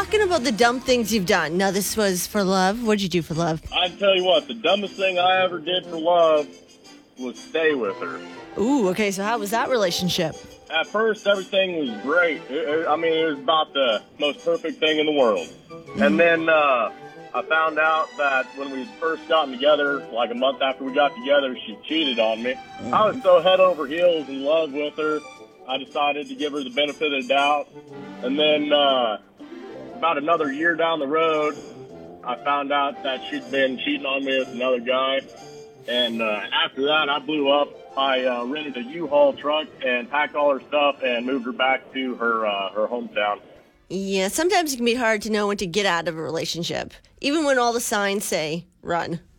talking about the dumb things you've done. Now, this was for love. What'd you do for love? I tell you what, the dumbest thing I ever did for love was stay with her. Ooh, okay, so how was that relationship? At first, everything was great. It was about the most perfect thing in the world. And then I found out that when we first gotten together, like a month after we got together, she cheated on me. I was so head over heels in love with her, I decided to give her the benefit of the doubt. And then about another year down the road, I found out that she'd been cheating on me with another guy. And after that, I blew up. I rented a U-Haul truck and packed all her stuff and moved her back to her hometown. Yeah, sometimes it can be hard to know when to get out of a relationship, even when all the signs say run.